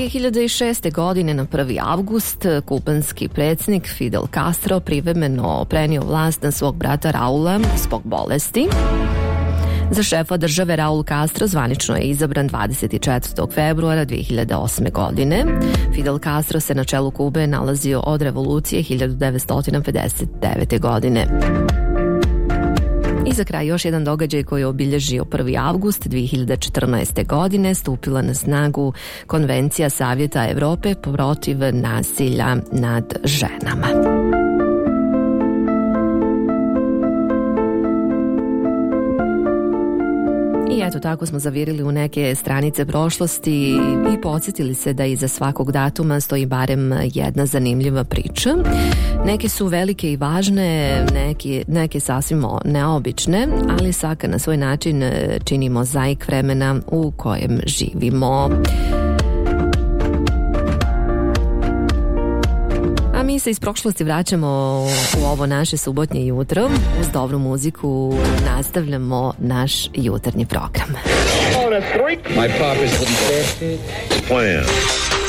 2006. godine na 1. avgust kubanski predsjednik Fidel Castro privremeno prenio vlast na svog brata Raula zbog bolesti. Za šefa države Raul Castro zvanično je izabran 24. februara 2008. godine. Fidel Castro se na čelu Kube nalazio od revolucije 1959. godine. I za kraj još jedan događaj koji je obilježio 1. avgust 2014. godine, stupila na snagu Konvencija Savjeta Evrope protiv nasilja nad ženama. I eto, tako smo zavirili u neke stranice prošlosti i podsjetili se da iza svakog datuma stoji barem jedna zanimljiva priča. Neke su velike i važne, neke sasvim neobične, ali svaka na svoj način čini mozaik vremena u kojem živimo. A mi se iz prošlosti vraćamo u ovo naše subotnje jutro. Uz dobru muziku nastavljamo naš jutarnji program. My pop is the plan.